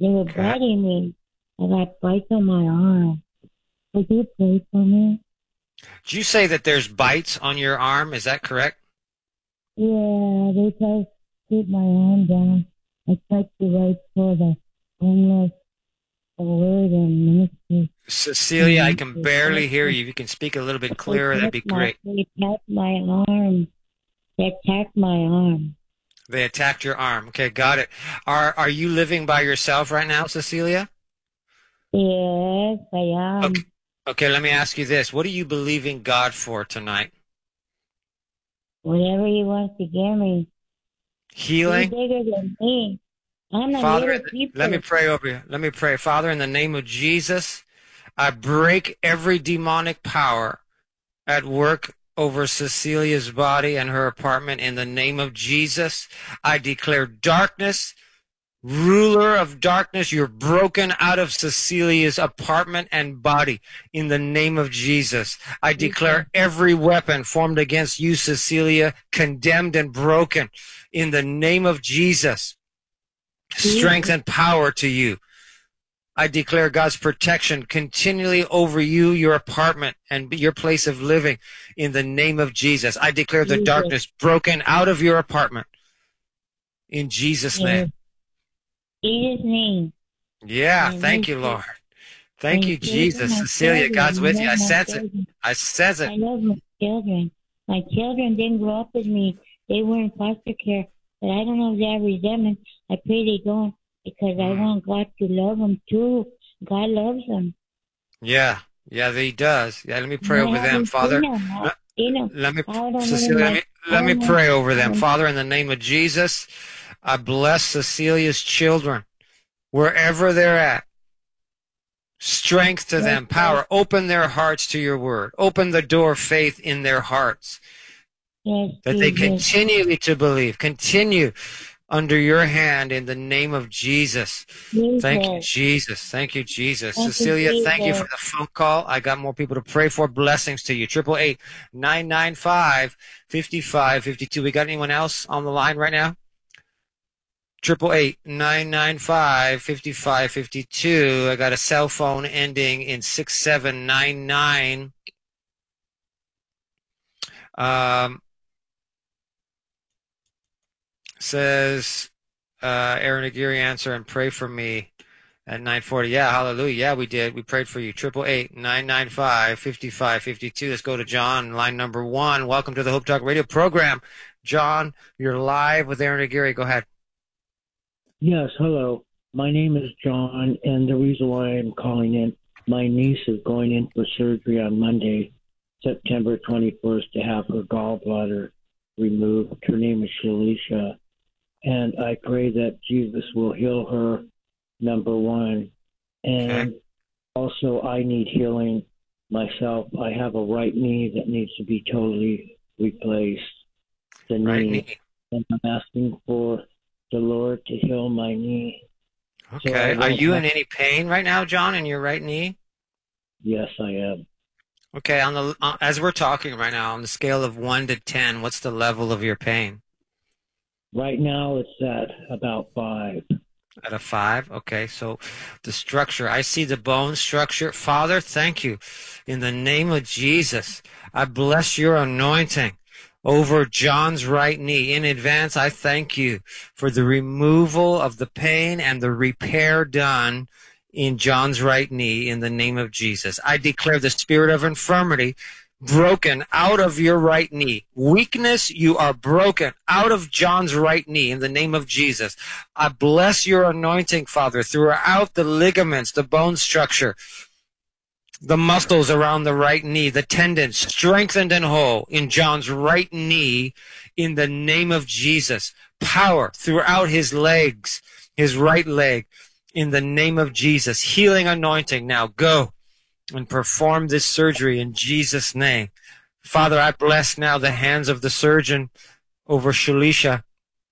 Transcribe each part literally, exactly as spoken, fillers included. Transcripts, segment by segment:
They were Okay. biting me. I got bites on my arm. Would you pray for me? Did you say that there's bites on your arm? Is that correct? Yeah, they tried to keep my arm down. I tried to write for the homeless a word and ministry. Cecilia, I And can they barely hear attacked you. If you can speak a little bit they clearer, that'd be attacked my, great. they attacked my arm. They attacked my arm. They attacked your arm. Okay, got it. Are are you living by yourself right now, Cecilia? Yes, I Okay. am. Okay, let me ask you this. What are you believing God for tonight? Whatever he wants to give me. He's Healing? bigger than me. I'm a Father, little in the- let me people. pray over you. Let me pray. Father, in the name of Jesus, I break every demonic power at work over Cecilia's body and her apartment in the name of Jesus. I declare darkness, ruler of darkness, you're broken out of Cecilia's apartment and body in the name of Jesus. I Jesus. declare every weapon formed against you, Cecilia, condemned and broken in the name of Jesus. Strength Jesus. and power to you. I declare God's protection continually over you, your apartment, and your place of living in the name of Jesus. I declare the Jesus. darkness broken out of your apartment in Jesus' name. Yes. Jesus' name. Yeah, And I thank you, say, Lord. Thank and you, children, Jesus. my Cecilia, God's children. I with you. love I my sense it. children. I says it. I love my children. My children didn't grow up with me. They were in foster care. But I don't know if they have resentment. I pray they don't because I Mm. want God to love them too. God loves them. Yeah, yeah, he does. Yeah, let me pray And I over them, haven't seen Father. them. I, Let, you know, let me, I don't know Cecilia, let my me, I let me don't know. pray over I them, don't, Father, in the name of Jesus. I bless Cecilia's children wherever they're at. Strength to yes, them, yes, power. Open their hearts to your word. Open the door of faith in their hearts yes, that they Jesus. continually to believe. Continue under your hand in the name of Jesus. Thank you, Jesus. Jesus. Thank you, Jesus. Thank you, Cecilia, thank you for Jesus. the phone call. I got more people to pray for. Blessings to you. Triple eight nine nine five fifty five fifty two. We got anyone else on the line right now? Triple eight nine nine five fifty five fifty two. I got a cell phone ending in six seven nine nine. Um, says uh, Aaron Aguirre, answer and pray for me at nine forty. Yeah, hallelujah. Yeah, we did. We prayed for you. Triple eight nine nine five fifty five fifty two. Let's go to John, line number one. Welcome to the Hope Talk Radio program. John, you're live with Aaron Aguirre. Go ahead. Yes, hello. My name is John, and the reason why I'm calling in, my niece is going in for surgery on Monday, September twenty-first, to have her gallbladder removed. Her name is Shalisha, and I pray that Jesus will heal her, number one. Okay. And also, I need healing myself. I have a right knee that needs to be totally replaced, the Right knee. knee. And I'm asking for the Lord to heal my knee. So I Okay. Are won't you have, in any pain right now, John, in your right knee? yes, I am. Okay. On the uh, as we're talking right now, on the scale of one to ten, what's the level of your pain? Right now it's at about five. At a five? Okay. So the structure, I see the bone structure. Father, thank you. In the name of Jesus, I bless your anointing over John's right knee. In advance, I thank you for the removal of the pain and the repair done in John's right knee in the name of Jesus. I declare the spirit of infirmity broken out of your right knee. Weakness, you are broken out of John's right knee in the name of Jesus. I bless your anointing, Father, throughout the ligaments, the bone structure, the muscles around the right knee, the tendons strengthened and whole in John's right knee in the name of Jesus. Power throughout his legs, his right leg, in the name of Jesus. Healing anointing. Now go and perform this surgery in Jesus' name. Father, I bless now the hands of the surgeon over Shalisha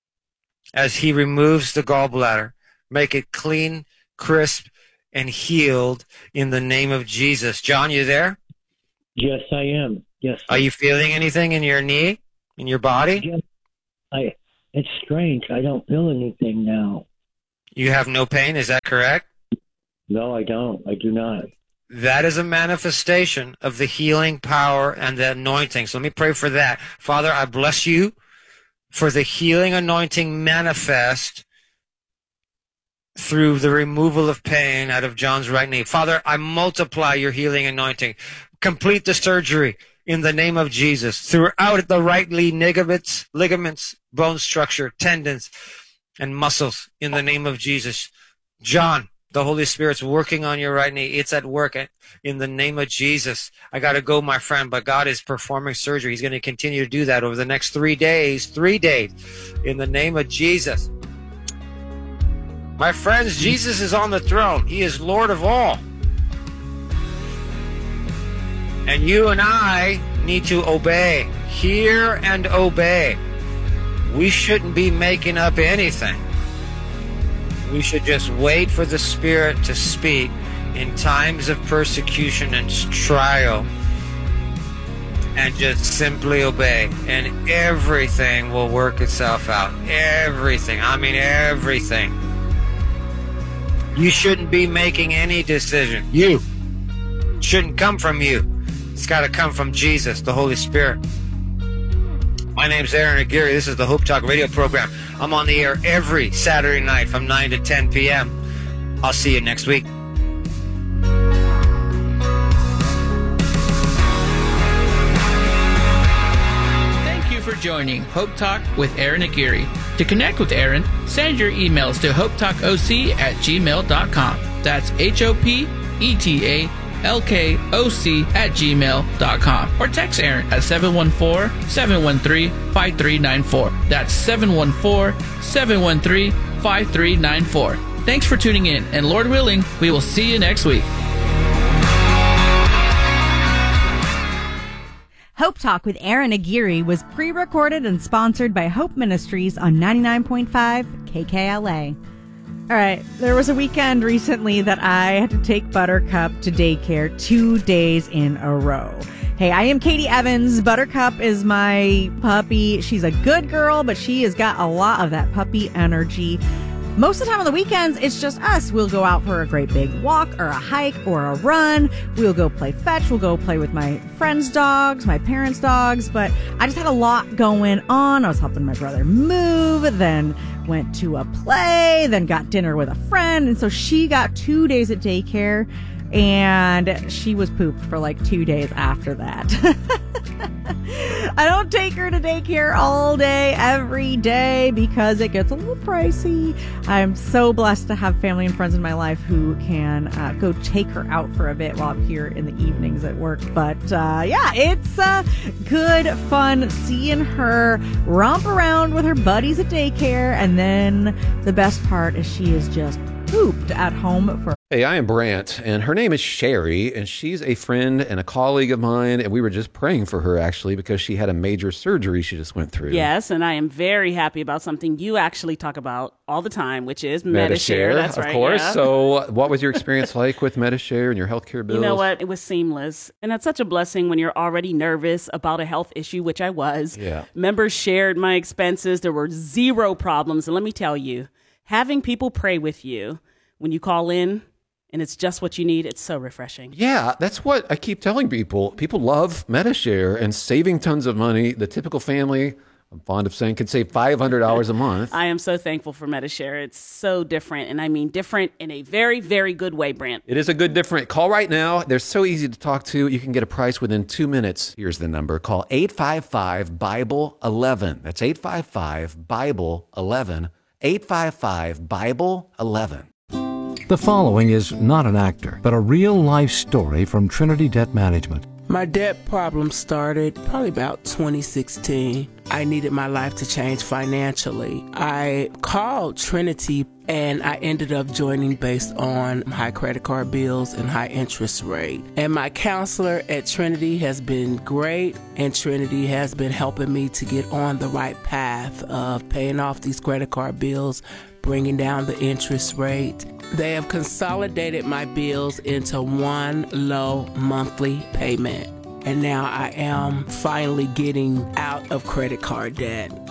as he removes the gallbladder. Make it clean, crisp, and healed in the name of Jesus. John, you there? Yes, I am. Yes, sir. Are you feeling anything in your knee, in your body? Yes, I. It's strange. I don't feel anything now. You have no pain, is that correct? No, I don't. I do not. That is a manifestation of the healing power and the anointing. So let me pray for that. Father, I bless you for the healing anointing manifest through the removal of pain out of John's right knee. Father, I multiply your healing anointing. Complete the surgery in the name of Jesus throughout the right knee, ligaments, ligaments, bone structure, tendons, and muscles in the name of Jesus. John, the Holy Spirit's working on your right knee. It's at work in the name of Jesus. I got to go, my friend, but God is performing surgery. He's going to continue to do that over the next three days, three days, in the name of Jesus. My friends, Jesus is on the throne. He is Lord of all. And you and I need to obey. Hear and obey. We shouldn't be making up anything. We should just wait for the Spirit to speak in times of persecution and trial and just simply obey. And everything will work itself out. Everything. I mean, everything. You shouldn't be making any decision. You. It shouldn't come from you. It's got to come from Jesus, the Holy Spirit. My name's Aaron Aguirre. This is the Hope Talk radio program. I'm on the air every Saturday night from nine to ten p.m. I'll see you next week. Thank you for joining Hope Talk with Aaron Aguirre. To connect with Aaron, send your emails to hopetalkoc at gmail dot com. That's H O P E T A L K O C at gmail dot com. Or text Aaron at seven one four, seven one three, five three nine four. That's seven one four, seven one three, five three nine four. Thanks for tuning in, and Lord willing, we will see you next week. Hope Talk with Aaron Aguirre was pre-recorded and sponsored by Hope Ministries on ninety-nine point five K K L A. All right, there was a weekend recently that I had to take Buttercup to daycare two days in a row. Hey, I am Katie Evans. Buttercup is my puppy. She's a good girl, but she has got a lot of that puppy energy. Most of the time on the weekends, it's just us. We'll go out for a great big walk or a hike or a run. We'll go play fetch. We'll go play with my friends' dogs, my parents' dogs. But I just had a lot going on. I was helping my brother move, then went to a play, then got dinner with a friend. And so she got two days at daycare, and she was pooped for like two days after that. I don't take her to daycare all day, every day, because it gets a little pricey. I'm so blessed to have family and friends in my life who can uh, go take her out for a bit while I'm here in the evenings at work. But uh, yeah, it's uh, good fun seeing her romp around with her buddies at daycare. And then the best part is she is just pooped at home for. Hey, I am Brant, and her name is Sherry, and she's a friend and a colleague of mine, and we were just praying for her, actually, because she had a major surgery she just went through. Yes, and I am very happy about something you actually talk about all the time, which is Medi-Share. That's of right, course. yeah. So what was your experience like with Medi-Share and your healthcare bills? You know what? It was seamless, and that's such a blessing when you're already nervous about a health issue, which I was. Yeah. Members shared my expenses. There were zero problems, and let me tell you, having people pray with you when you call in, and it's just what you need, it's so refreshing. Yeah, that's what I keep telling people. People love Medi-Share and saving tons of money. The typical family, I'm fond of saying, can save five hundred dollars a month. I am so thankful for Medi-Share. It's so different, and I mean different in a very, very good way, Brant. It is a good different. Call right now. They're so easy to talk to. You can get a price within two minutes. Here's the number. Call eight five five, Bible eleven. That's eight five five, Bible eleven. eight five five, Bible eleven. The following is not an actor, but a real-life story from Trinity Debt Management. My debt problem started probably about twenty sixteen. I needed my life to change financially. I called Trinity, and I ended up joining based on high credit card bills and high interest rate. And my counselor at Trinity has been great, and Trinity has been helping me to get on the right path of paying off these credit card bills, bringing down the interest rate. They have consolidated my bills into one low monthly payment. And now I am finally getting out of credit card debt.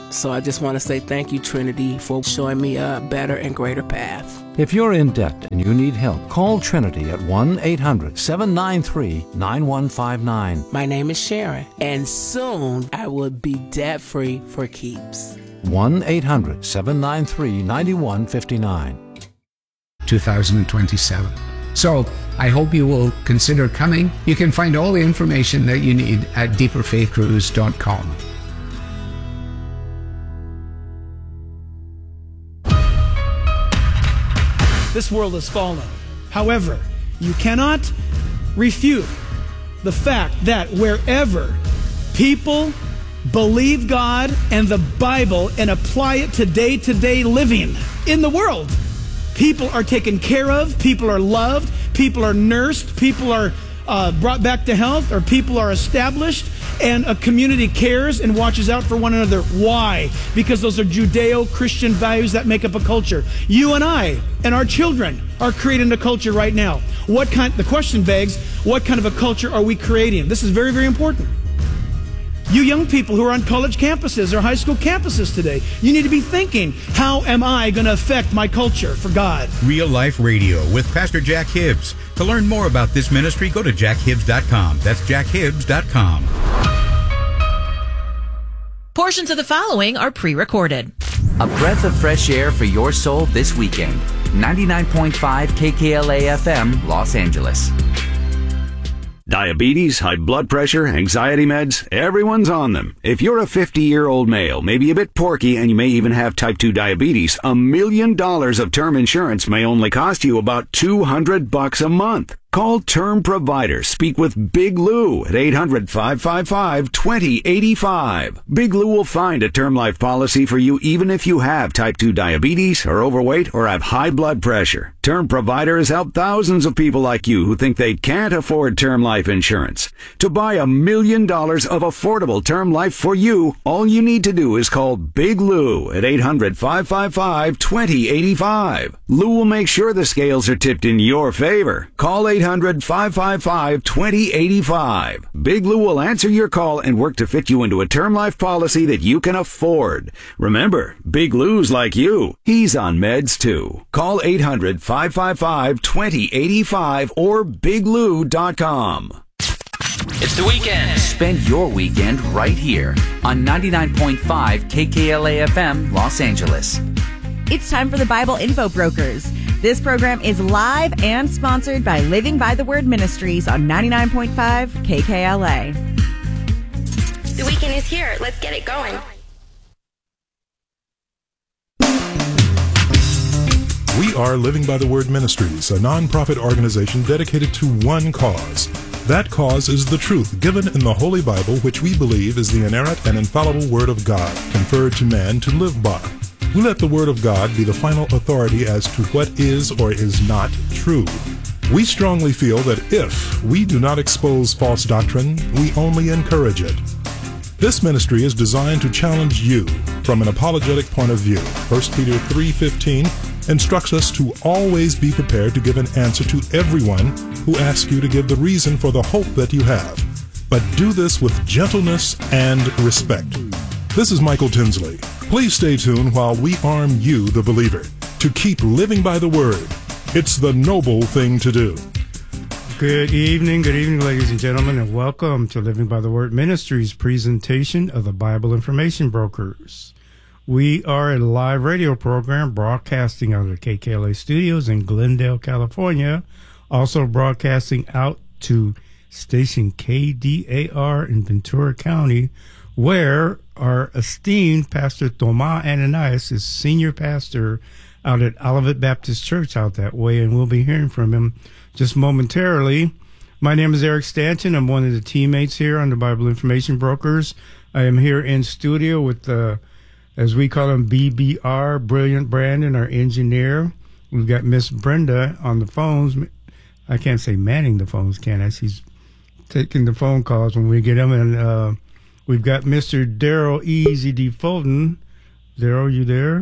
So I just want to say thank you, Trinity, for showing me a better and greater path. If you're in debt and you need help, call Trinity at one eight hundred seven nine three nine one five nine. My name is Sharon, and soon I will be debt-free for keeps. one eight hundred seven nine three nine one five nine. two thousand twenty-seven. So I hope you will consider coming. You can find all the information that you need at deeper faith cruise dot com. This world has fallen. However, you cannot refute the fact that wherever people believe God and the Bible and apply it to day-to-day living in the world, people are taken care of, people are loved, people are nursed, people are uh, brought back to health, or people are established, and a community cares and watches out for one another. Why? Because those are Judeo-Christian values that make up a culture. You and I and our children are creating a culture right now. What kind? The question begs, what kind of a culture are we creating? This is very, very important. You young people who are on college campuses or high school campuses today, you need to be thinking, how am I going to affect my culture for God? Real Life Radio with Pastor Jack Hibbs. To learn more about this ministry, go to jack hibbs dot com. That's jack hibbs dot com. Portions of the following are pre-recorded. A breath of fresh air for your soul this weekend. ninety-nine point five K K L A F M, Los Angeles. Diabetes, high blood pressure, anxiety meds, everyone's on them. If you're a fifty-year-old male, maybe a bit porky, and you may even have type two diabetes, a million dollars of term insurance may only cost you about two hundred bucks a month. Call Term Provider. Speak with Big Lou at eight hundred five five five two zero eight five. Big Lou will find a term life policy for you even if you have type two diabetes, are overweight, or have high blood pressure. Term Provider has helped thousands of people like you who think they can't afford term life insurance. To buy a million dollars of affordable term life for you, all you need to do is call Big Lou at eight hundred five five five two zero eight five. Lou will make sure the scales are tipped in your favor. Call eight hundred five five five two zero eight five. Big Lou will answer your call and work to fit you into a term life policy that you can afford. Remember, Big Lou's like you. He's on meds too. Call eight hundred five five five two zero eight five or big lou dot com. It's the weekend. Spend your weekend right here on ninety-nine point five K K L A F M, Los Angeles. It's time for the Bible Info Brokers. This program is live and sponsored by Living by the Word Ministries on ninety-nine point five K K L A. The weekend is here. Let's get it going. We are Living by the Word Ministries, a nonprofit organization dedicated to one cause. That cause is the truth given in the Holy Bible, which we believe is the inerrant and infallible Word of God, conferred to man to live by. We let the Word of God be the final authority as to what is or is not true. We strongly feel that if we do not expose false doctrine, we only encourage it. This ministry is designed to challenge you from an apologetic point of view. First Peter three fifteen instructs us to always be prepared to give an answer to everyone who asks you to give the reason for the hope that you have. But do this with gentleness and respect. This is Michael Tinsley. Please stay tuned while we arm you, the believer, to keep living by the Word. It's the noble thing to do. Good evening, good evening, ladies and gentlemen, and welcome to Living by the Word Ministries presentation of the Bible Information Brokers. We are a live radio program broadcasting out of the K K L A studios in Glendale, California, also broadcasting out to station K D A R in Ventura County, where our esteemed Pastor Tomas Ananias is senior pastor out at Olivet Baptist Church out that way, and we'll be hearing from him just momentarily. My name is Eric Stanton. I'm one of the teammates here on the Bible Information Brokers. I am here in studio with the, as we call him, B B R, Brilliant Brandon, our engineer. We've got Miss Brenda on the phones. I can't say manning the phones, can I? She's taking the phone calls when we get them. And uh, we've got Mister Daryl Easy D. Fulton. Daryl, you there?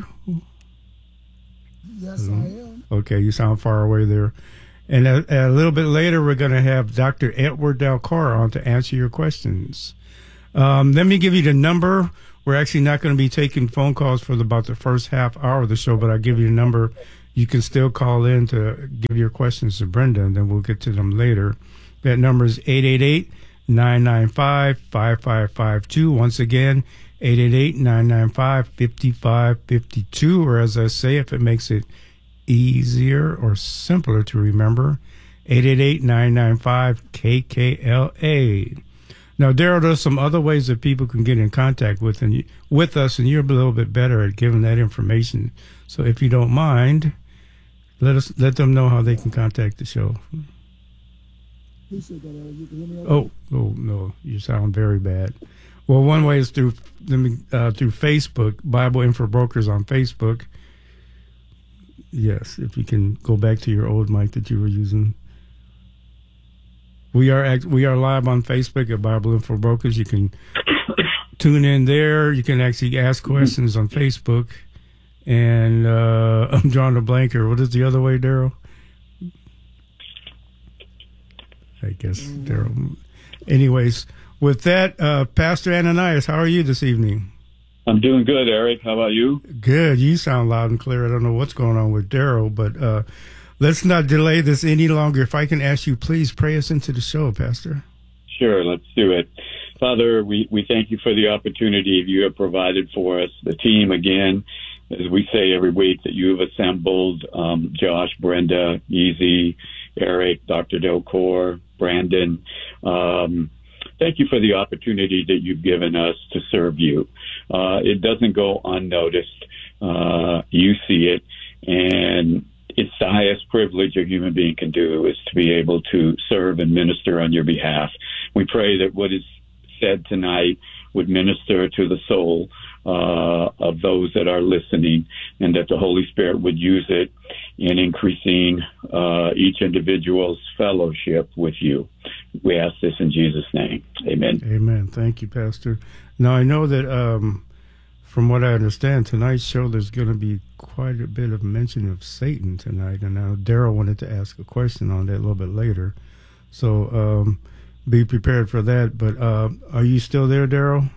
Yes, Hello? I am. Okay, you sound far away there. And a, a little bit later, we're going to have Doctor Edward Dalcar on to answer your questions. Um, let me give you the number we're actually not going to be taking phone calls for about the first half hour of the show, but I'll give you a number. You can still call in to give your questions to Brenda, and then we'll get to them later. That number is eight eight eight, nine nine five, five five five two. Once again, eight eight eight, nine nine five, five five five two, or as I say, if it makes it easier or simpler to remember, eight eight eight, nine nine five, K K L A. Now, Daryl, there's some other ways that people can get in contact with and you, with us, and you're a little bit better at giving that information. So if you don't mind, let us let them know how they can contact the show. Oh, oh no, you sound very bad. Well, one way is through uh, through Facebook, Bible Info Brokers on Facebook. Yes, if you can go back to your old mic that you were using. We are we are live on Facebook at Bible Info Brokers. You can tune in there. You can actually ask questions on Facebook. And uh, I'm drawing a blank here. What is the other way, Daryl? I guess Daryl. Anyways, with that, uh, Pastor Ananias, how are you this evening? I'm doing good, Eric. How about you? Good. You sound loud and clear. I don't know what's going on with Daryl, but uh, let's not delay this any longer. If I can ask you, please pray us into the show, Pastor. Sure, let's do it. Father, we, we thank you for the opportunity you have provided for us, the team again, as we say every week, that you have assembled, um, Josh, Brenda, Easy, Eric, Doctor Delcor, Brandon. Um, thank you for the opportunity that you've given us to serve you. Uh, it doesn't go unnoticed. Uh, you see it, and it's the highest privilege a human being can do is to be able to serve and minister on your behalf. We pray that what is said tonight would minister to the soul uh, of those that are listening, and that the Holy Spirit would use it in increasing uh, each individual's fellowship with you. We ask this in Jesus' name. Amen. Amen. Thank you, Pastor. Now, I know that um, from what I understand, tonight's show, there's going to be quite a bit of mention of Satan tonight. And now Daryl wanted to ask a question on that a little bit later. So um, be prepared for that. But uh, are you still there, Daryl?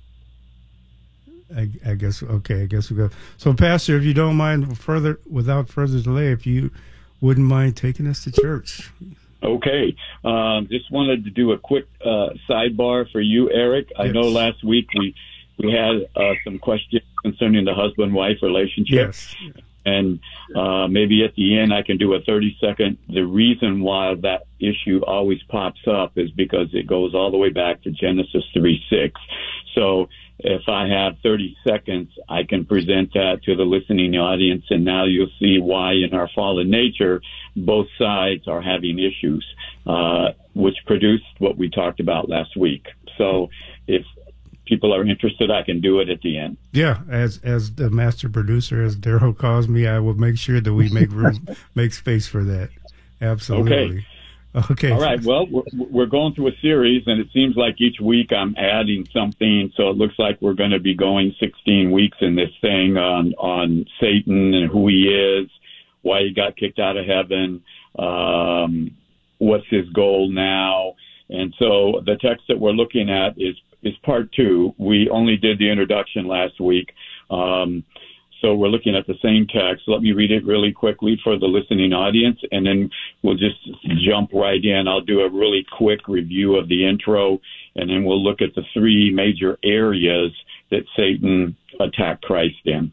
I, I guess, okay, I guess we go. So, Pastor, if you don't mind, further, without further delay, if you wouldn't mind taking us to church. Okay. Um, just wanted to do a quick uh, sidebar for you, Eric. I Yes. know last week we we had uh, some questions concerning the husband-wife relationship. Yes. And uh, maybe at the end I can do a thirty-second. The reason why that issue always pops up is because it goes all the way back to Genesis three six. So if I have thirty seconds, I can present that to the listening audience, and now you'll see why in our fallen nature, both sides are having issues, uh, which produced what we talked about last week. So if people are interested, I can do it at the end. Yeah, as as the master producer, as Daryl calls me, I will make sure that we make room, make space for that. Absolutely. Okay. Okay. All right. Well, we're, we're going through a series, and it seems like each week I'm adding something. So it looks like we're going to be going sixteen weeks in this thing on on Satan and who he is, why he got kicked out of heaven, um, what's his goal now. And so the text that we're looking at is is part two. We only did the introduction last week. Um, so we're looking at the same text. Let me read it really quickly for the listening audience, and then we'll just jump right in. I'll do a really quick review of the intro, and then we'll look at the three major areas that Satan attacked Christ in.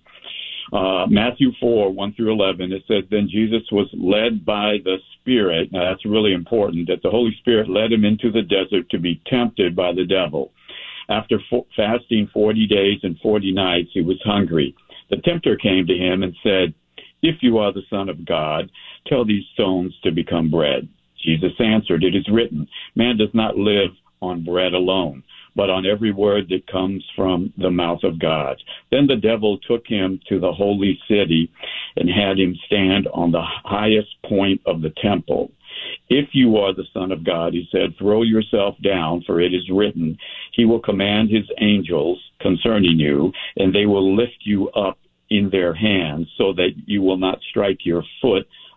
Uh, Matthew four, one through eleven, it says, Then Jesus was led by the Spirit. Now, that's really important, that the Holy Spirit led him into the desert to be tempted by the devil. After fo- fasting forty days and forty nights, he was hungry. The tempter came to him and said, If you are the Son of God, tell these stones to become bread. Jesus answered, It is written, Man does not live on bread alone, but on every word that comes from the mouth of God. Then the devil took him to the holy city and had him stand on the highest point of the temple. If you are the Son of God, he said, throw yourself down, for it is written, he will command his angels concerning you, and they will lift you up in their hands so that you will not strike your foot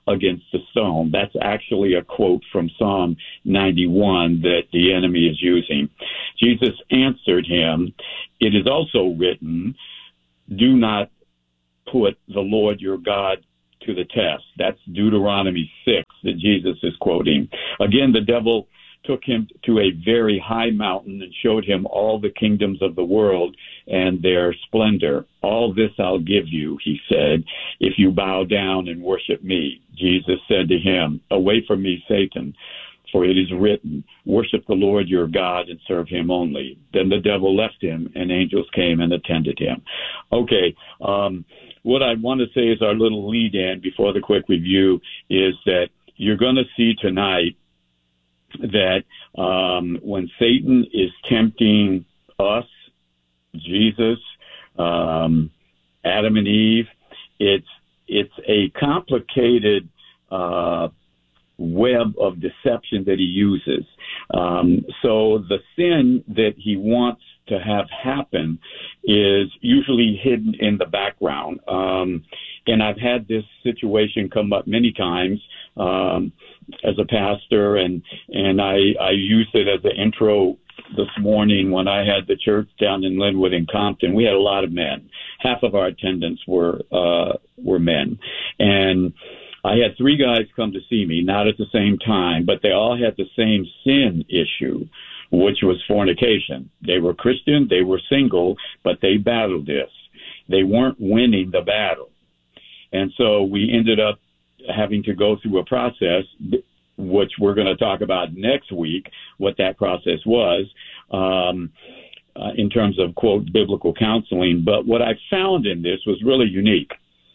against the stone. That's actually a quote from Psalm ninety-one that the enemy is using. Jesus answered him, "It is also written, do not put the Lord your God to the test." That's Deuteronomy six that Jesus is quoting. Again, the devil took him to a very high mountain and showed him all the kingdoms of the world and their splendor. "All this I'll give you," he said, "if you bow down and worship me." Jesus said to him, "Away from me, Satan, for it is written, worship the Lord your God and serve him only." Then the devil left him, and angels came and attended him. Okay, um, what I want to say is our little lead-in before the quick review is that you're going to see tonight that um, when Satan is tempting us, Jesus, um, Adam and Eve, it's it's a complicated uh, web of deception that he uses. Um, so the sin that he wants to have happen is usually hidden in the background. Um, and I've had this situation come up many times um, as a pastor, and, and I, I used it as an intro this morning when I had the church down in Linwood and Compton. We had a lot of men. Half of our attendants were uh, were men. And I had three guys come to see me, not at the same time, but they all had the same sin issue, which was fornication. They were Christian, they were single, but they battled this. They weren't winning the battle. And so we ended up having to go through a process, which we're going to talk about next week, what that process was, um, uh, in terms of, quote, biblical counseling. But what I found in this was really unique.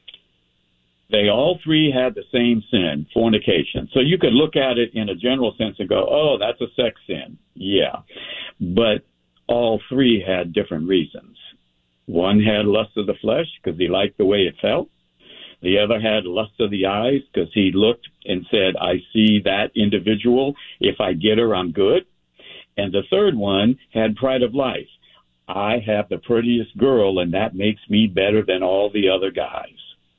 They all three had the same sin, fornication. So you could look at it in a general sense and go, oh, that's a sex sin. Yeah. But all three had different reasons. One had lust of the flesh because he liked the way it felt. The other had lust of the eyes because he looked and said, I see that individual. If I get her, I'm good. And the third one had pride of life. I have the prettiest girl, and that makes me better than all the other guys.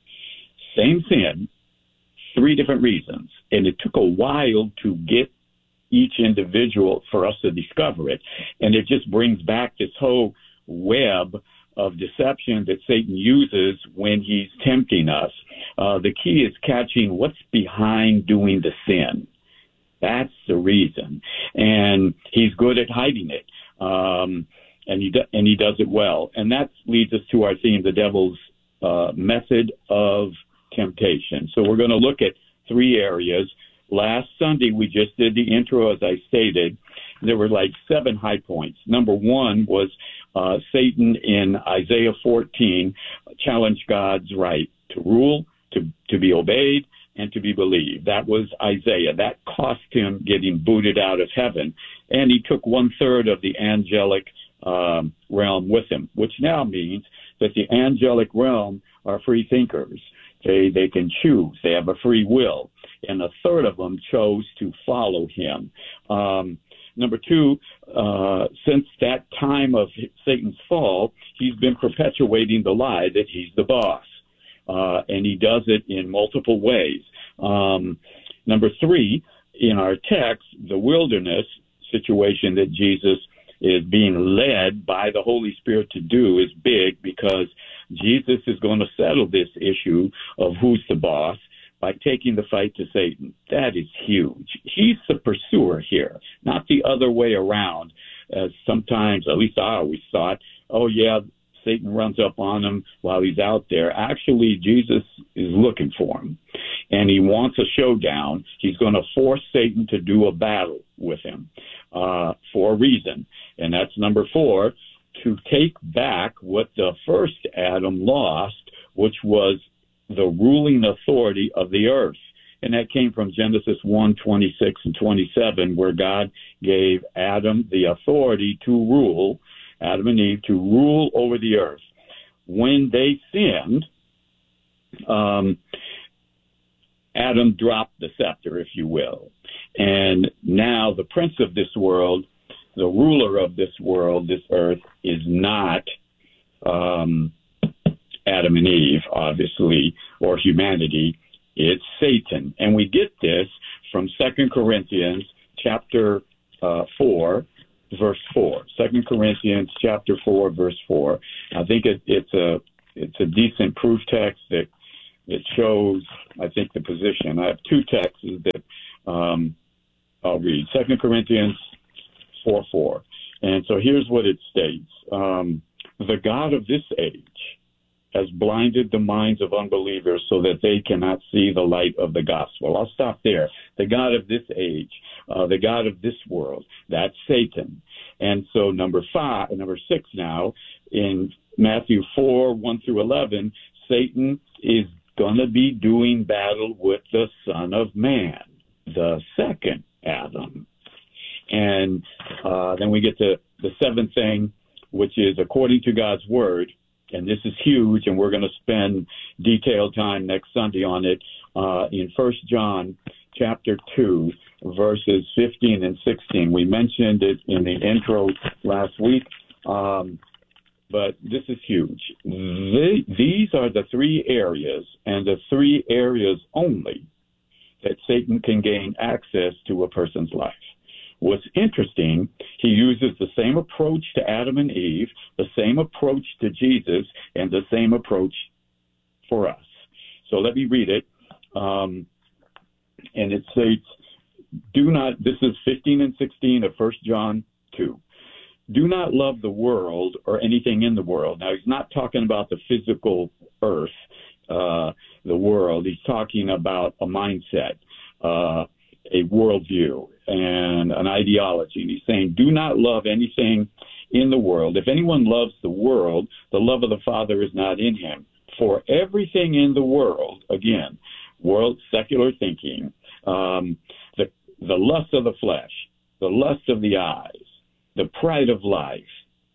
Same sin, three different reasons. And it took a while to get each individual for us to discover it. And it just brings back this whole web of deception that Satan uses when he's tempting us. Uh, the key is catching what's behind doing the sin. That's the reason. And he's good at hiding it. Um, and he do, and he does it well. And that leads us to our theme, the devil's uh, method of temptation. So we're going to look at three areas. Last Sunday, we just did the intro, as I stated. There were like seven high points. Number one was uh, Satan in Isaiah fourteen challenged God's right to rule, to, to be obeyed, and to be believed. That was Isaiah. That cost him getting booted out of heaven. And he took one-third of the angelic um, realm with him, which now means that the angelic realm are free thinkers. They they can choose. They have a free will. And a third of them chose to follow him. Um, number two, uh, since that time of Satan's fall, he's been perpetuating the lie that he's the boss. Uh, and he does it in multiple ways. Um, number three, in our text, the wilderness situation that Jesus is being led by the Holy Spirit to do is big, because Jesus is going to settle this issue of who's the boss by taking the fight to Satan. That is huge. He's the pursuer here, not the other way around, as sometimes, at least I always thought, oh, yeah, Satan runs up on him while he's out there. Actually, Jesus is looking for him, and he wants a showdown. He's going to force Satan to do a battle with him uh, for a reason, and that's number four, to take back what the first Adam lost, which was the ruling authority of the earth. And that came from Genesis one, twenty-six and twenty-seven, where God gave Adam the authority to rule, Adam and Eve, to rule over the earth. When they sinned, um, Adam dropped the scepter, if you will. And now the prince of this world, the ruler of this world, this earth, is not um, Adam and Eve, obviously, or humanity. It's Satan. And we get this from Second Corinthians chapter uh, four, verse four. Second Corinthians chapter four, verse four. I think it, it's a it's a decent proof text that it shows, I think, the position. I have two texts that um, I'll read. Second Corinthians four, four. And so here's what it states. Um, the God of this age has blinded the minds of unbelievers so that they cannot see the light of the gospel. I'll stop there. The God of this age, uh, the God of this world, that's Satan. And so number five, number six now, in Matthew four, one through eleven, Satan is going to be doing battle with the Son of Man, the second Adam. And uh, then we get to the seventh thing, which is according to God's word. And this is huge, and we're going to spend detailed time next Sunday on it, uh, in First John chapter two, verses fifteen and sixteen. We mentioned it in the intro last week, um, but this is huge. The, these are the three areas, and the three areas only, that Satan can gain access to a person's life. What's interesting, he uses the same approach to Adam and Eve, the same approach to Jesus, and the same approach for us. So let me read it. Um, and it states, do not, this is fifteen and sixteen of First John two. Do not love the world or anything in the world. Now, he's not talking about the physical earth, uh, the world. He's talking about a mindset, uh, a worldview, and an ideology. And he's saying, do not love anything in the world. If anyone loves the world, the love of the Father is not in him. For everything in the world, again, world secular thinking, um, the, the lust of the flesh, the lust of the eyes, the pride of life,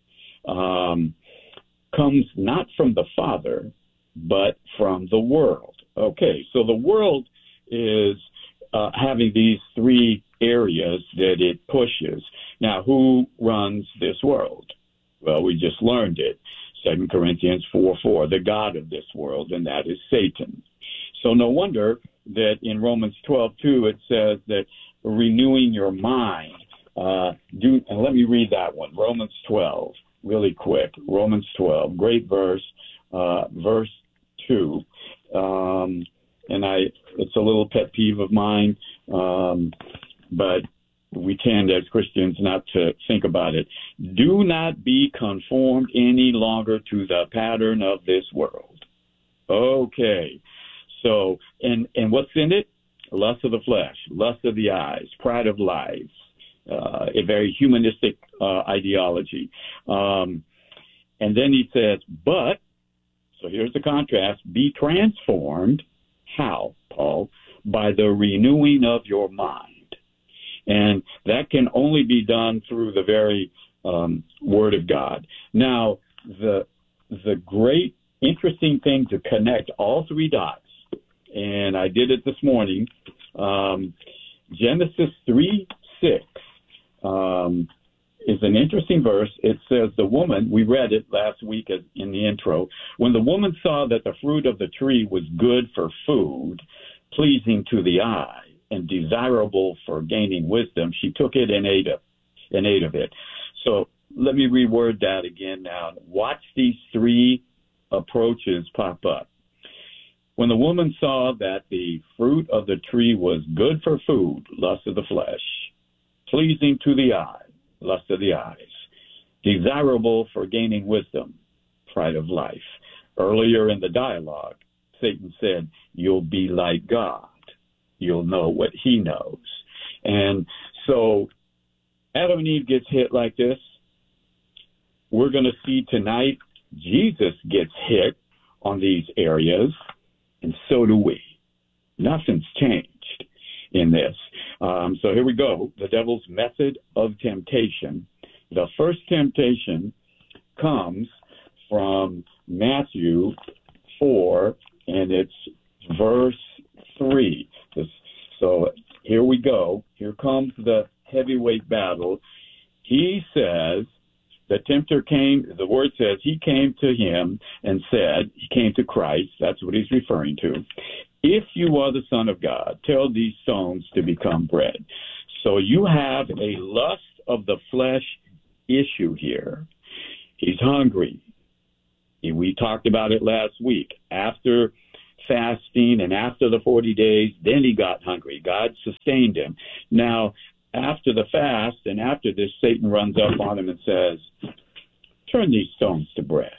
um, comes not from the Father, but from the world. Okay, so the world is uh, having these three areas that it pushes. Now, who runs this world? Well, we just learned it. Second Corinthians four four, the God of this world, and that is Satan. So no wonder that in Romans twelve two it says that renewing your mind. Uh, do and let me read that one. Romans twelve, really quick. Romans twelve, great verse, uh, verse two. Um, and I, it's a little pet peeve of mine, um, but we tend as Christians not to think about it. Do not be conformed any longer to the pattern of this world. Okay. So, and, and what's in it? Lust of the flesh, lust of the eyes, pride of life, uh, a very humanistic uh, ideology. Um, and then he says, but, so here's the contrast, be transformed. How, Paul? By the renewing of your mind. And that can only be done through the very um, Word of God. Now, the the great, interesting thing to connect all three dots, and I did it this morning, um, Genesis three six um, is an interesting verse. It says, the woman, we read it last week in the intro, when the woman saw that the fruit of the tree was good for food, pleasing to the eye, and desirable for gaining wisdom, she took it and ate it, and ate of it. So let me reword that again now. Watch these three approaches pop up. When the woman saw that the fruit of the tree was good for food, lust of the flesh, pleasing to the eye, lust of the eyes, desirable for gaining wisdom, pride of life. Earlier in the dialogue, Satan said, you'll be like God. You'll know what he knows. And so Adam and Eve gets hit like this. We're going to see tonight Jesus gets hit on these areas, and so do we. Nothing's changed in this. Um, so here we go. The devil's method of temptation. The first temptation comes from Matthew four, and it's verse three. So here we go. Here comes the heavyweight battle. He says, the tempter came, the word says, he came to him and said, he came to Christ, that's what he's referring to, if you are the Son of God, tell these stones to become bread. So you have a lust of the flesh issue here. He's hungry. We talked about it last week. After fasting and after the forty days, then he got hungry. God sustained him. Now, after the fast and after this, Satan runs up on him and says, turn these stones to bread.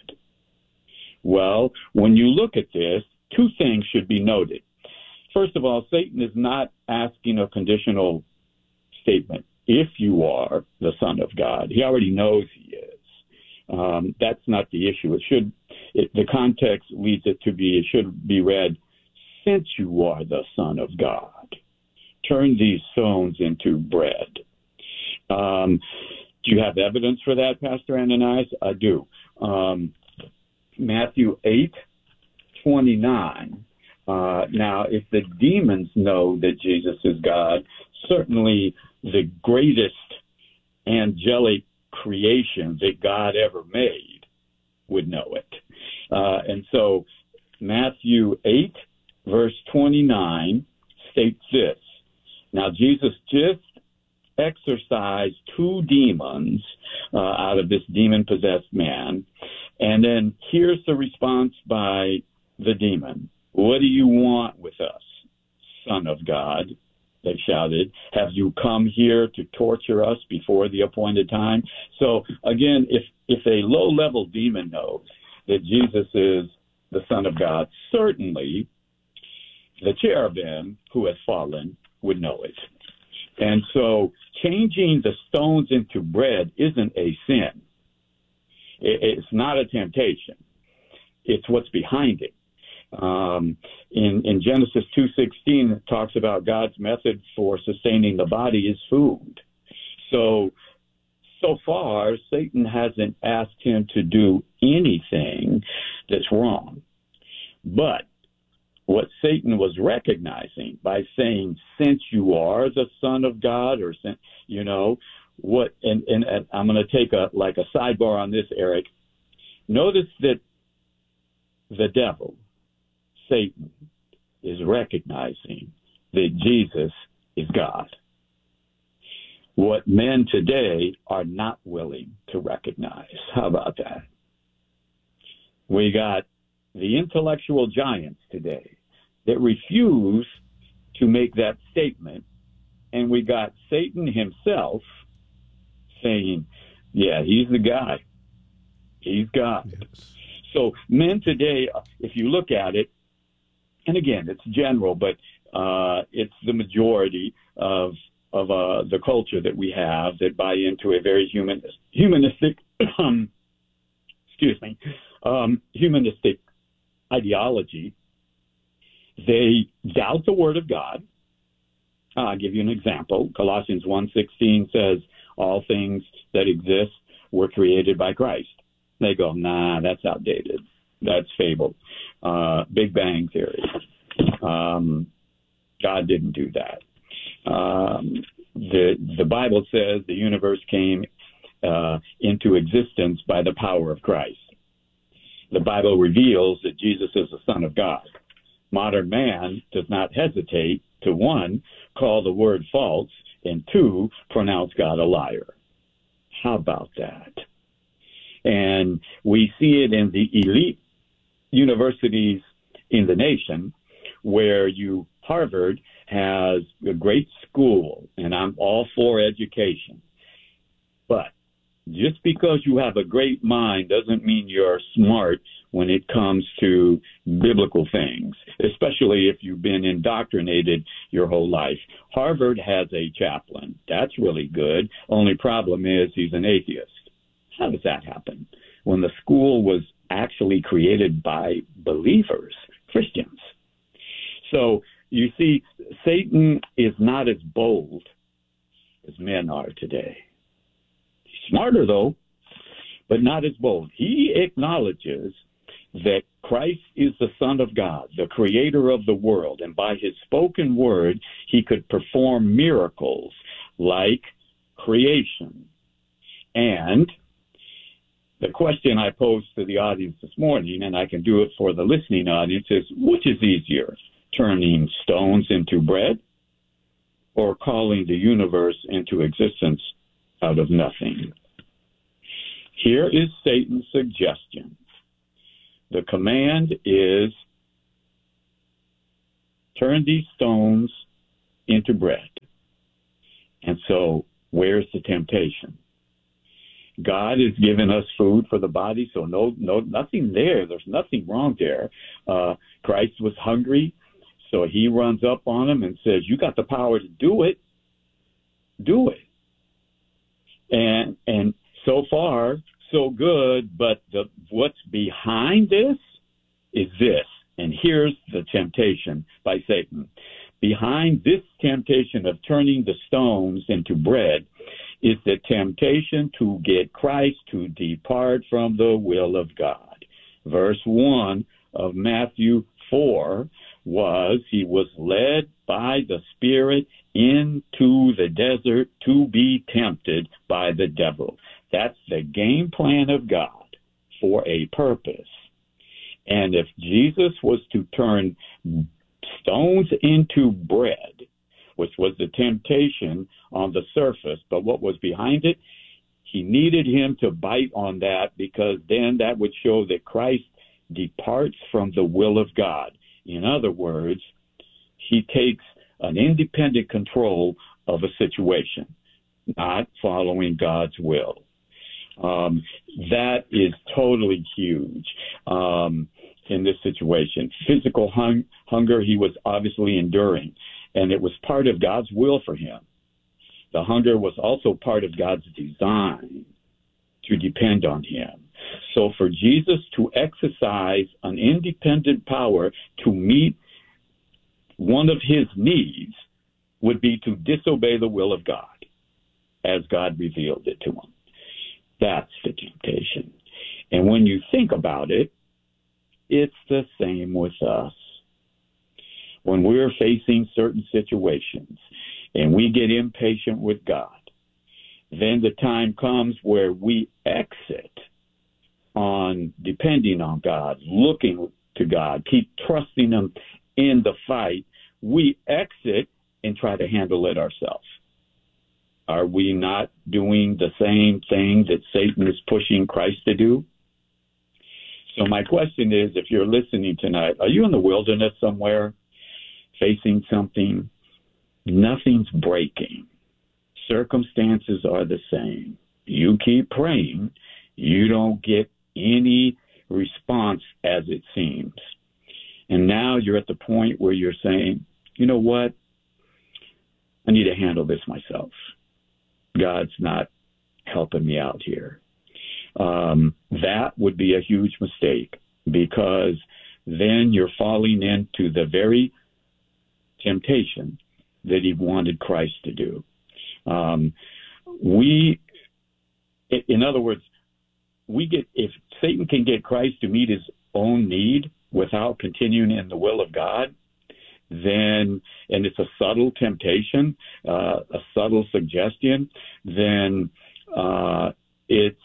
Well, when you look at this, two things should be noted. First of all, Satan is not asking a conditional statement. If you are the Son of God, he already knows he is. Um, that's not the issue. It should, it, the context leads it to be, it should be read, since you are the Son of God, turn these stones into bread. Um, do you have evidence for that, Pastor Ananias? I do. Um, Matthew eight twenty-nine. Uh, now, if the demons know that Jesus is God, certainly the greatest angelic creation that God ever made would know it. Uh, and so Matthew eight, verse twenty-nine states this. Now, Jesus just exorcised two demons uh, out of this demon-possessed man. And then here's the response by the demon. What do you want with us, Son of God? They shouted. Have you come here to torture us before the appointed time? So again, if, if a low-level demon knows that Jesus is the Son of God, certainly the cherubim who has fallen would know it. And so changing the stones into bread isn't a sin. It's not a temptation. It's what's behind it. Um, in, in Genesis two sixteen, it talks about God's method for sustaining the body is food. So, so far, Satan hasn't asked him to do anything that's wrong. But what Satan was recognizing by saying, since you are the Son of God, or, you know, what, and, and, and I'm going to take a, like a sidebar on this, Eric. Notice that the devil, Satan, is recognizing that Jesus is God. What men today are not willing to recognize. How about that? We got the intellectual giants today that refuse to make that statement, and we got Satan himself saying, yeah, he's the guy. He's God. Yes. So men today, if you look at it, and again, it's general, but uh, it's the majority of of uh, the culture that we have that buy into a very human, humanistic, um, excuse me, um, humanistic ideology. They doubt the Word of God. Uh, I'll give you an example. Colossians one sixteen says, all things that exist were created by Christ. They go, nah, that's outdated. That's fable. Uh, Big Bang Theory. Um, God didn't do that. Um, the the Bible says the universe came uh, into existence by the power of Christ. The Bible reveals that Jesus is the Son of God. Modern man does not hesitate to, one, call the word false, and two, pronounce God a liar. How about that? And we see it in the elite universities in the nation, where you Harvard has a great school, and I'm all for education. But just because you have a great mind doesn't mean you're smart when it comes to biblical things, especially if you've been indoctrinated your whole life. Harvard has a chaplain. That's really good. Only problem is he's an atheist. How does that happen? When the school was actually created by believers, Christians. So you see, Satan is not as bold as men are today. He's smarter, though, but not as bold. He acknowledges that Christ is the Son of God, the creator of the world, and by his spoken word, he could perform miracles like creation. And the question I posed to the audience this morning, and I can do it for the listening audience, is which is easier, turning stones into bread, or calling the universe into existence out of nothing? Here is Satan's suggestion. The command is, turn these stones into bread. And so, where's the temptation? God has given us food for the body, so no, no, nothing there. There's nothing wrong there. Uh, Christ was hungry, so he runs up on him and says, you got the power to do it. Do it. And and so far, so good, but the, what's behind this is this. And here's the temptation by Satan. Behind this temptation of turning the stones into bread is the temptation to get Christ to depart from the will of God. Verse one of Matthew four was, he was led by the Spirit into the desert to be tempted by the devil. That's the game plan of God for a purpose. And if Jesus was to turn stones into bread, which was the temptation on the surface, but what was behind it, he needed him to bite on that, because then that would show that Christ departs from the will of God. In other words, he takes an independent control of a situation, not following God's will. Um, that is totally huge um, in this situation. Physical hung- hunger he was obviously enduring, and it was part of God's will for him. The hunger was also part of God's design to depend on him. So for Jesus to exercise an independent power to meet one of his needs would be to disobey the will of God as God revealed it to him. That's the temptation. And when you think about it, it's the same with us. When we're facing certain situations and we get impatient with God, then the time comes where we exit on depending on God, looking to God, keep trusting him in the fight. We exit and try to handle it ourselves. Are we not doing the same thing that Satan is pushing Christ to do? So my question is, if you're listening tonight, are you in the wilderness somewhere facing something? Nothing's breaking. Circumstances are the same. You keep praying. You don't get any response as it seems. And now you're at the point where you're saying, you know what? I need to handle this myself. God's not helping me out here. Um, that would be a huge mistake, because then you're falling into the very temptation that he wanted Christ to do. Um, we, in other words, we get, if Satan can get Christ to meet his own need without continuing in the will of God, then, and it's a subtle temptation, uh, a subtle suggestion, then uh, it's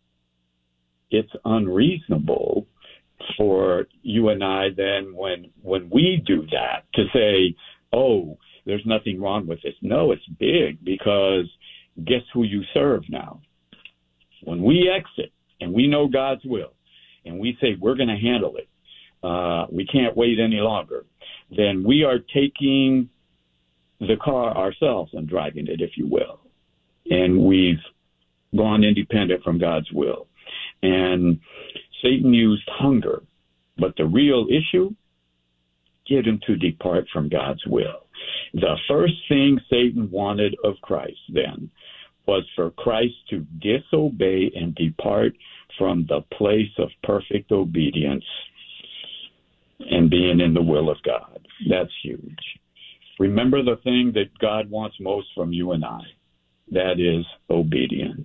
it's unreasonable for you and I then, when when we do that, to say, oh, there's nothing wrong with this. No, it's big, because guess who you serve now? When we exit and we know God's will and we say we're going to handle it, uh, we can't wait any longer, then we are taking the car ourselves and driving it, if you will. And we've gone independent from God's will. And Satan used hunger. But the real issue, get him to depart from God's will. The first thing Satan wanted of Christ then was for Christ to disobey and depart from the place of perfect obedience and being in the will of God. That's huge. Remember the thing that God wants most from you and I. That is obedience.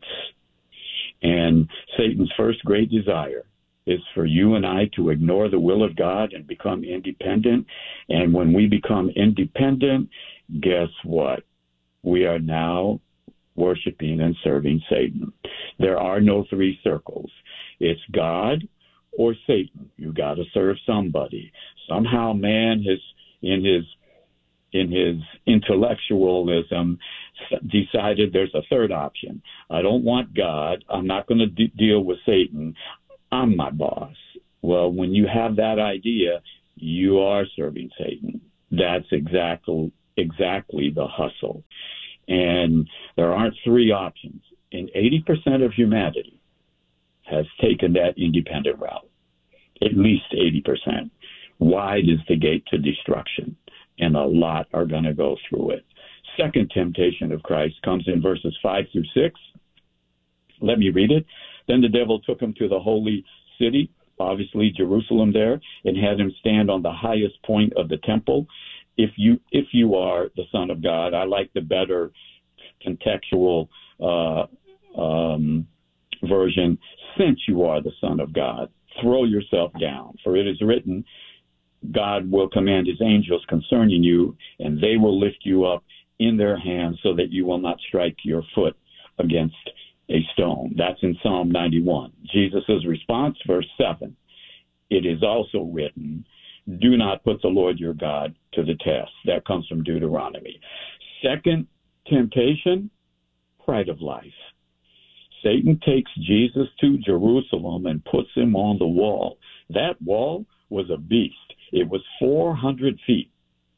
And Satan's first great desire is for you and I to ignore the will of God and become independent. And when we become independent, guess what? We are now worshiping and serving Satan. There are no three circles. It's God or Satan. You got to serve somebody. Somehow man has in his in his intellectualism, decided there's a third option. I don't want God. I'm not going to de- deal with Satan. I'm my boss. Well, when you have that idea, you are serving Satan. That's exactly exactly the hustle. And there aren't three options. And eighty percent of humanity has taken that independent route. At least eighty percent. Wide is the gate to destruction, and a lot are going to go through it. Second temptation of Christ comes in verses five through six. Let me read it. Then the devil took him to the holy city, obviously Jerusalem there, and had him stand on the highest point of the temple. If you if you are the Son of God, I like the better contextual uh, um, version, since you are the Son of God, throw yourself down, for it is written, God will command his angels concerning you, and they will lift you up in their hands so that you will not strike your foot against a stone. That's in Psalm ninety-one. Jesus' response, verse seven, it is also written, do not put the Lord your God to the test. That comes from Deuteronomy. Second temptation, pride of life. Satan takes Jesus to Jerusalem and puts him on the wall. That wall was a beast. It was four hundred feet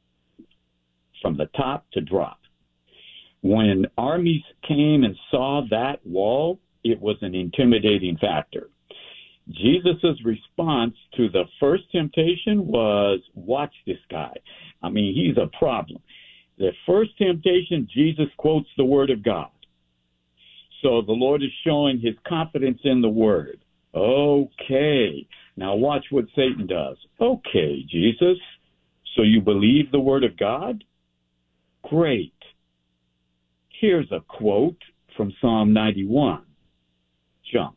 from the top to drop. When armies came and saw that wall, it was an intimidating factor. Jesus' response to the first temptation was, watch this guy. I mean, he's a problem. The first temptation, Jesus quotes the word of God. So the Lord is showing his confidence in the word. Okay. Now watch what Satan does. Okay, Jesus. So you believe the word of God? Great. Here's a quote from Psalm ninety-one. Jump.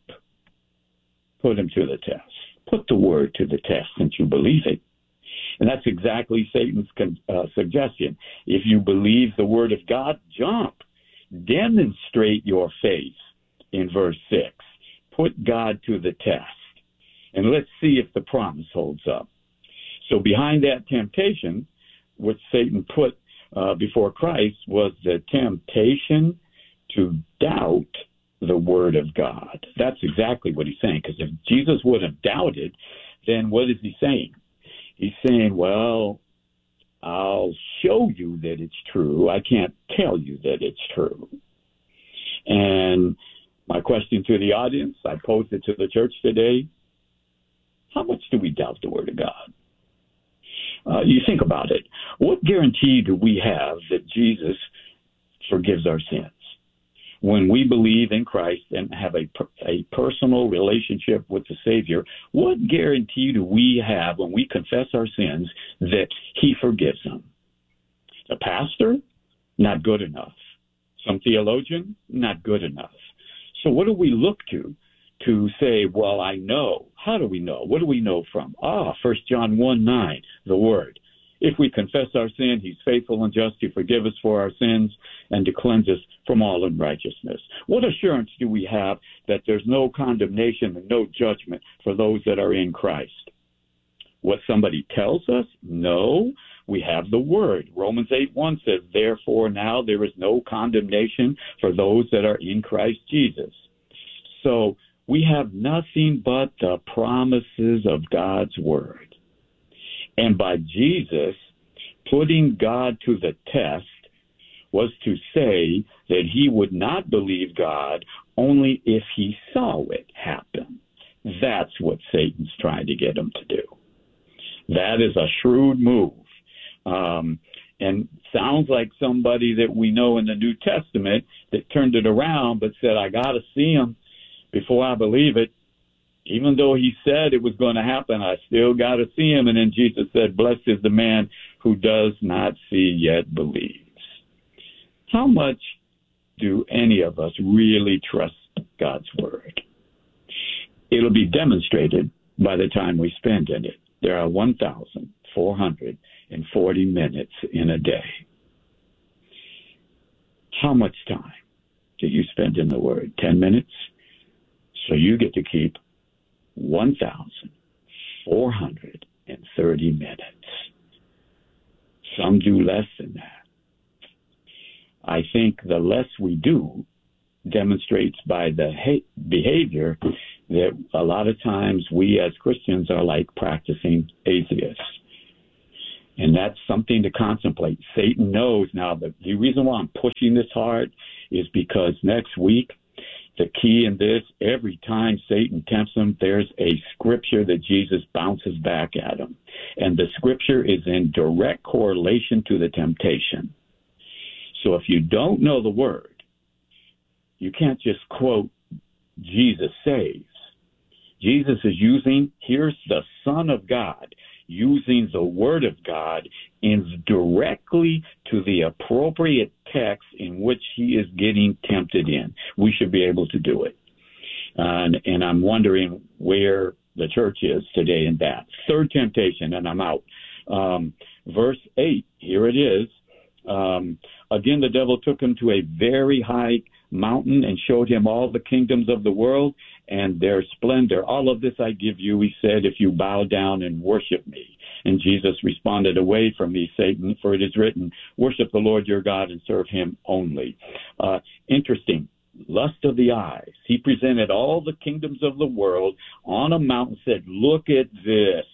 Put him to the test. Put the word to the test since you believe it. And that's exactly Satan's uh, suggestion. If you believe the word of God, jump. Demonstrate your faith in verse six. Put God to the test. And let's see if the promise holds up. So behind that temptation, which Satan put uh, before Christ, was the temptation to doubt the word of God. That's exactly what he's saying, because if Jesus would have doubted, then what is he saying? He's saying, well, I'll show you that it's true. I can't tell you that it's true. And my question to the audience, I posed it to the church today, how much do we doubt the word of God? Uh, you think about it. What guarantee do we have that Jesus forgives our sins? When we believe in Christ and have a, a personal relationship with the Savior, what guarantee do we have when we confess our sins that he forgives them? A pastor? Not good enough. Some theologian? Not good enough. So what do we look to to say, well, I know? How do we know? What do we know from? Ah, First John one nine, the Word. If we confess our sin, he's faithful and just to forgive us for our sins and to cleanse us from all unrighteousness. What assurance do we have that there's no condemnation and no judgment for those that are in Christ? What somebody tells us? No. We have the word. Romans eight one says, therefore now there is no condemnation for those that are in Christ Jesus. So we have nothing but the promises of God's word. And by Jesus putting God to the test was to say that he would not believe God only if he saw it happen. That's what Satan's trying to get him to do. That is a shrewd move. Um, and sounds like somebody that we know in the New Testament that turned it around but said, I got to see him before I believe it. Even though he said it was going to happen, I still got to see him. And then Jesus said, blessed is the man who does not see yet believes. How much do any of us really trust God's word? It'll be demonstrated by the time we spend in it. There are one thousand four hundred forty minutes in a day. How much time do you spend in the word? Ten minutes? So you get to keep one thousand four hundred thirty minutes. Some do less than that. I think the less we do demonstrates by the ha- behavior that a lot of times we as Christians are like practicing atheists. And that's something to contemplate. Satan knows now. The, the reason why I'm pushing this hard is because next week, the key in this, every time Satan tempts him, there's a scripture that Jesus bounces back at him. And the scripture is in direct correlation to the temptation. So if you don't know the word, you can't just quote, Jesus saves. Jesus is using, here's the Son of God, using the Word of God in directly to the appropriate text in which he is getting tempted in. We should be able to do it. And, and I'm wondering where the church is today in that. Third temptation, and I'm out. Um, verse eight, here it is. Um, again, the devil took him to a very high mountain and showed him all the kingdoms of the world and their splendor. All of this I give you, he said, if you bow down and worship me. And Jesus responded, away from me, Satan, for it is written, worship the Lord your God and serve him only. Uh, interesting. Lust of the eyes. He presented all the kingdoms of the world on a mountain, said, look at this.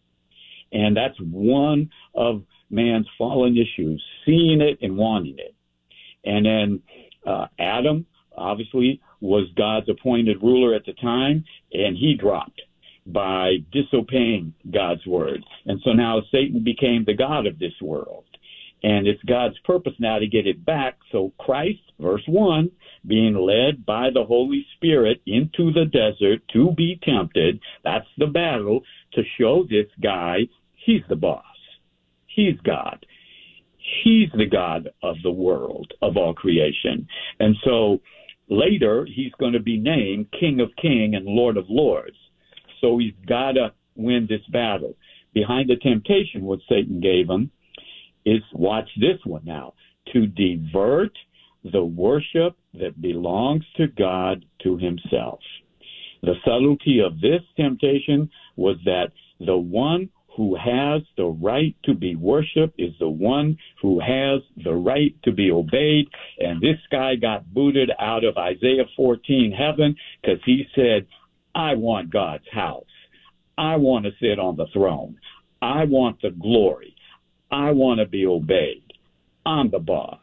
And that's one of man's fallen issues, seeing it and wanting it. And then uh, Adam, obviously, was God's appointed ruler at the time, and he dropped by disobeying God's word. And so now Satan became the god of this world. And it's God's purpose now to get it back. So Christ, verse one, being led by the Holy Spirit into the desert to be tempted, that's the battle, to show this guy he's the boss. He's God. He's the God of the world, of all creation. And so later, he's going to be named King of Kings and Lord of Lords. So he's got to win this battle. Behind the temptation, what Satan gave him is, watch this one now, to divert the worship that belongs to God to himself. The subtlety of this temptation was that the one who has the right to be worshipped is the one who has the right to be obeyed. And this guy got booted out of Isaiah fourteen heaven because he said, I want God's house. I want to sit on the throne. I want the glory. I want to be obeyed. I'm the boss.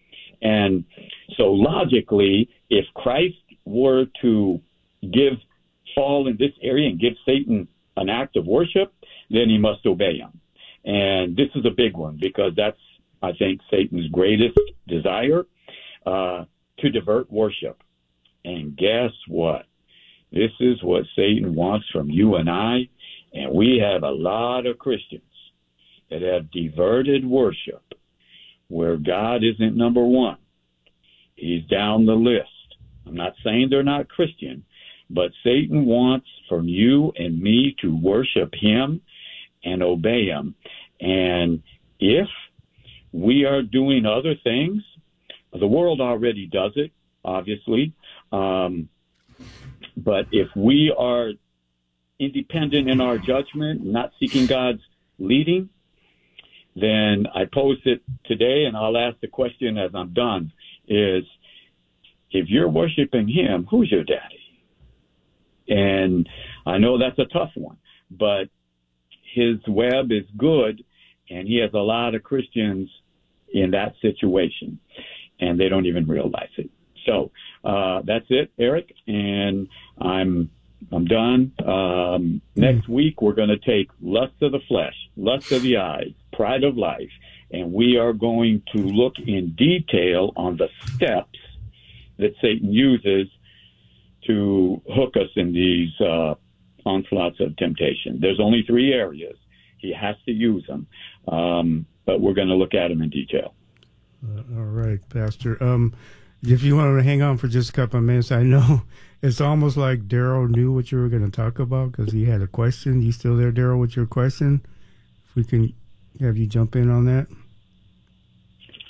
And so logically, if Christ were to give fall in this area and give Satan an act of worship, then he must obey him. And this is a big one because that's, I think, Satan's greatest desire, uh, to divert worship. And guess what? This is what Satan wants from you and I. And we have a lot of Christians that have diverted worship where God isn't number one. He's down the list. I'm not saying they're not Christian, but Satan wants from you and me to worship him and obey him. And if we are doing other things, the world already does it, obviously. Um, but if we are independent in our judgment, not seeking God's leading, then I posed it today, and I'll ask the question as I'm done, is if you're worshiping him, who's your daddy? And I know that's a tough one, but his web is good, and he has a lot of Christians in that situation, and they don't even realize it. So uh, that's it, Eric, and I'm I'm done. Um, next week, we're going to take lust of the flesh, lust of the eyes, pride of life, and we are going to look in detail on the steps that Satan uses to hook us in these uh, onslaughts of temptation. There's only three areas. He has to use them, um, but we're going to look at them in detail. Uh, all right, Pastor. Um, if you want to hang on for just a couple of minutes, I know it's almost like Daryl knew what you were going to talk about because he had a question. You still there, Daryl, with your question? If we can have you jump in on that.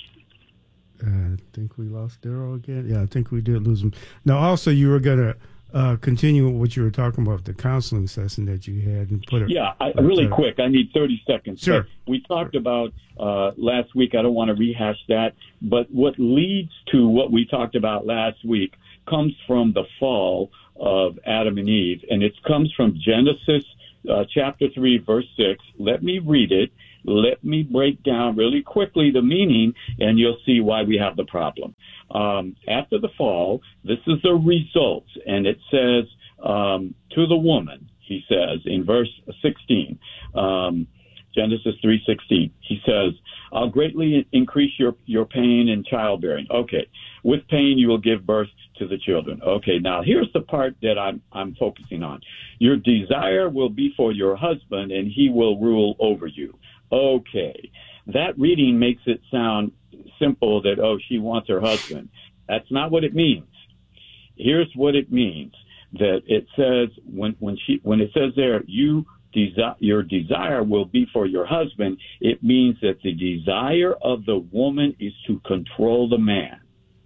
Uh, I think we lost Daryl again. Yeah, I think we did lose him. Now, also, you were going to uh, continue with what you were talking about, the counseling session that you had, and put it. Yeah, I, really uh, quick. I need thirty seconds. Sure. But we talked about uh, last week. I don't want to rehash that, but what leads to what we talked about last week comes from the fall of Adam and Eve, and it comes from Genesis uh, chapter three, verse six. Let me read it. Let me break down really quickly the meaning, and you'll see why we have the problem. Um, after the fall, this is the result, and it says um, to the woman, he says in verse sixteen, um, Genesis three sixteen, he says, I'll greatly increase your, your pain in childbearing. Okay, with pain you will give birth to the children. Okay, now here's the part that I'm I'm focusing on. Your desire will be for your husband, and he will rule over you. Okay, that reading makes it sound simple that, oh, she wants her husband. That's not what it means. Here's what it means. That it says, when, when she when it says there, you desi- your desire will be for your husband, it means that the desire of the woman is to control the man.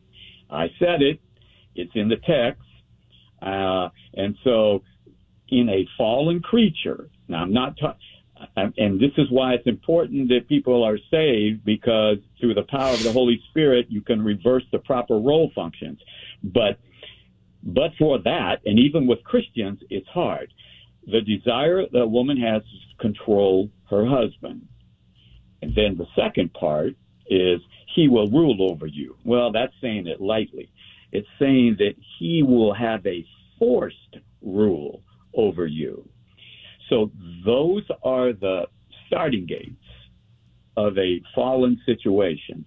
I said it. It's in the text. Uh, and so in a fallen creature, now I'm not talking, and this is why it's important that people are saved, because through the power of the Holy Spirit, you can reverse the proper role functions. But but for that, and even with Christians, it's hard. The desire that a woman has is to control her husband. And then the second part is he will rule over you. Well, that's saying it lightly. It's saying that he will have a forced rule over you. So those are the starting gates of a fallen situation.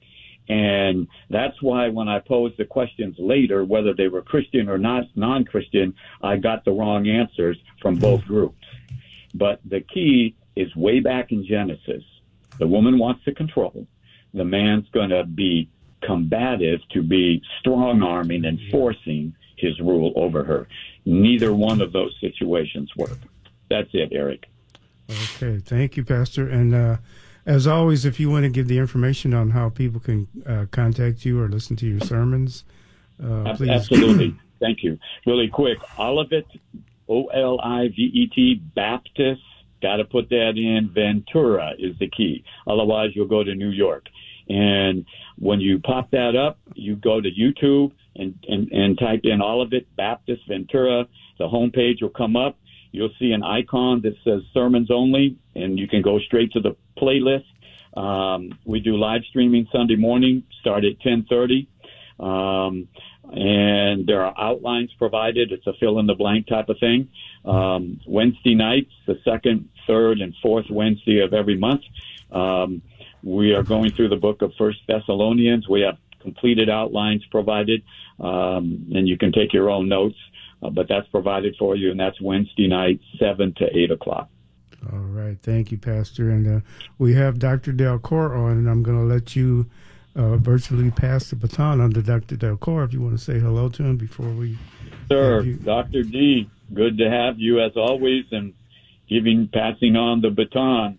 And that's why when I posed the questions later, whether they were Christian or not non-Christian, I got the wrong answers from both groups. But the key is way back in Genesis. The woman wants to control. The man's going to be combative, to be strong-arming and forcing his rule over her. Neither one of those situations work. That's it, Eric. Okay, thank you, Pastor. And uh, as always, if you want to give the information on how people can uh, contact you or listen to your sermons, uh, please. Absolutely. Thank you. Really quick, Olivet, O L I V E T, Baptist, got to put that in. Ventura is the key. Otherwise, you'll go to New York. And when you pop that up, you go to YouTube and, and, and type in Olivet, Baptist, Ventura. The homepage will come up. You'll see an icon that says sermons only, and you can go straight to the playlist. Um, we do live streaming Sunday morning, start at ten thirty. Um, and there are outlines provided. It's a fill-in-the-blank type of thing. Um, Wednesday nights, the second, third, and fourth Wednesday of every month, um, we are going through the book of First Thessalonians. We have completed outlines provided, um, and you can take your own notes. Uh, but that's provided for you, and that's Wednesday night, seven to eight o'clock. All right. Thank you, Pastor. And uh, we have Doctor Delcor on, and I'm going to let you uh, virtually pass the baton on to Doctor Delcor if you want to say hello to him before we... Sir, Doctor D, good to have you as always, and giving, passing on the baton.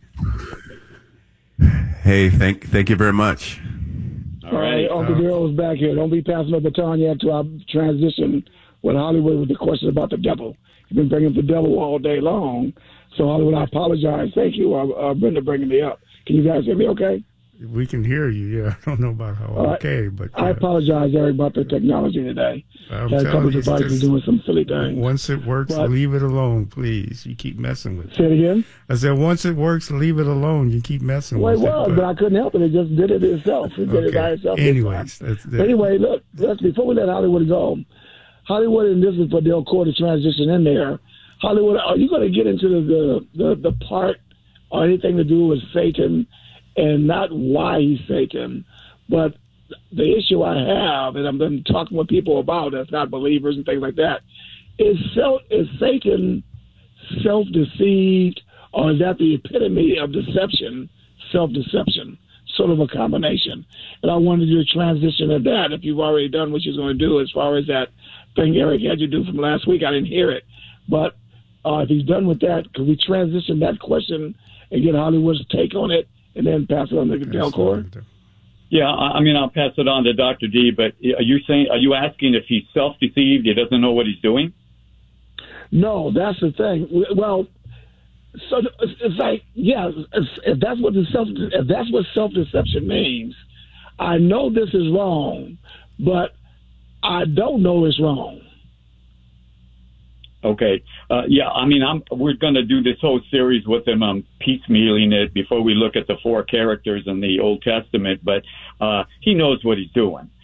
Hey, thank thank you very much. All right. Uncle Daryl's back here. Don't be passing the baton yet to our transition with Hollywood with the question about the devil. You've been bringing up the devil all day long. So, Hollywood, I apologize. Thank you, uh, uh, Brenda, bringing me up. Can you guys hear me okay? We can hear you, yeah. I don't know about how all okay, right. but... Uh, I apologize, Eric, about the technology today. I'm Had a couple of devices doing some silly things. Once it works, but, leave it alone, please. You keep messing with it. Say it again? I said, once it works, leave it alone. You keep messing well, with it. Well, it was, but, but I couldn't help it. It just did it itself. It did okay. it by itself. Anyways. That's, that's, anyway, look, let's, before we let Hollywood go, Hollywood, and this is for Delcor to transition in there. Hollywood, are you going to get into the, the, the, the part or anything to do with Satan, and not why he's Satan, but the issue I have, and I've been talking with people about that's not believers and things like that, is, self, is Satan self-deceived, or is that the epitome of deception, self-deception, sort of a combination? And I wanted you to transition to that if you've already done what you're going to do as far as that thing Eric had you do from last week. I didn't hear it. But uh, if he's done with that, could we transition that question and get Hollywood's take on it and then pass it on to Delcor? Yeah, I I mean, I'll pass it on to Doctor D, but are you saying, are you asking if he's self-deceived, he doesn't know what he's doing? No, that's the thing. Well, so it's like, yeah, if, if that's what the self, if that's what self-deception means, I know this is wrong, but I don't know it's wrong. Okay. Uh, yeah, I mean, I'm, we're going to do this whole series with him. I'm piecemealing it before we look at the four characters in the Old Testament, but uh, he knows what he's doing.